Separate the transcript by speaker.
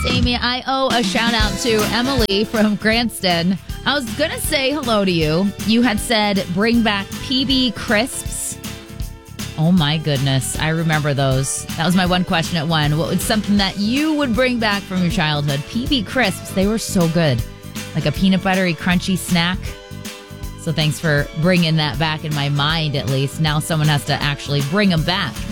Speaker 1: Amy, I owe a shout out to Emily from Cranston. I was going to say hello to you. You had said bring back PB Crisps. Oh my goodness. I remember those. That was my one question at one. What was something that you would bring back from your childhood? PB Crisps. They were so good. Like a peanut buttery crunchy snack. So thanks for bringing that back in my mind, at least. Now someone has to actually bring them back.